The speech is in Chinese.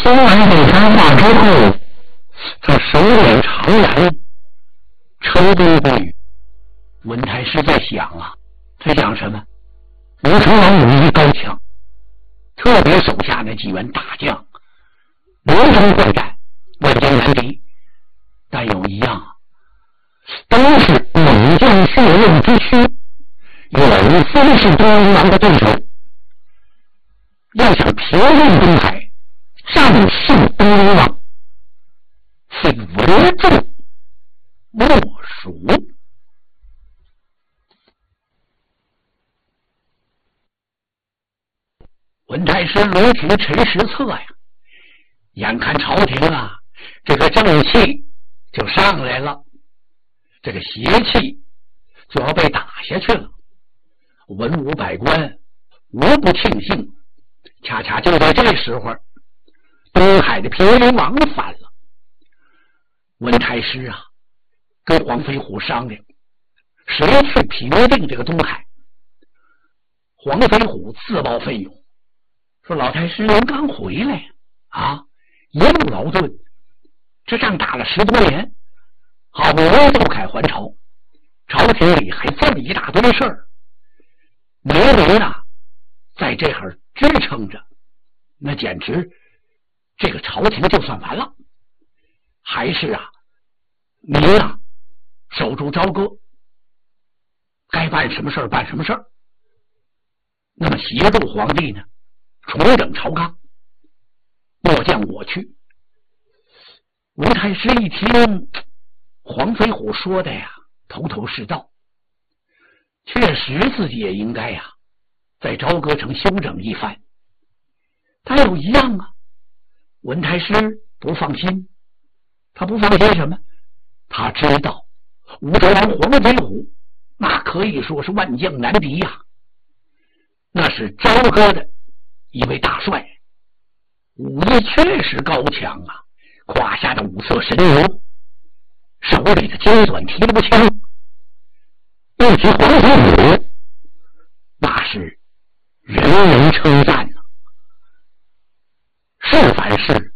说完这番话之后，他手捻长髯，抽动不语。文太师在想啊，他想什么？吴成王武艺高强，特别手下那几员大将，轮番会战，万将难敌。但有一样，都是猛将血刃之躯，远非是东陵王的对手。要想平定东海，战胜东陵王，非文仲莫属。文太师捋起陈实策呀，眼看朝廷啊，这个正气就上来了，这个邪气就要被打下去了。文武百官无不庆幸，恰恰就在这时候，东海的平陵王反了。文太师啊，跟黄飞虎商量，谁去平定这个东海？黄飞虎自报奋勇，说老太师您刚回来啊，一路劳顿，这仗打了10多年，好不容易奏凯还朝，朝廷里还这么一大堆事儿，没人啊在这会儿支撑着，那简直这个朝廷就算完了。还是啊，您啊守住朝歌，该办什么事儿办什么事儿。那么协助皇帝呢重整朝纲，末将我去。吴太师一听黄飞虎说的呀，头头是道，确实自己也应该呀在朝歌城休整一番。他有一样啊，文太师不放心。他不放心什么？他知道吴州王黄飞虎那可以说是万将难敌呀，那是朝歌的一位大帅，武艺确实高强啊，胯下的五色神牛，手里的尖短提溜枪，又提黄飞虎，那是人人称赞啊。是凡事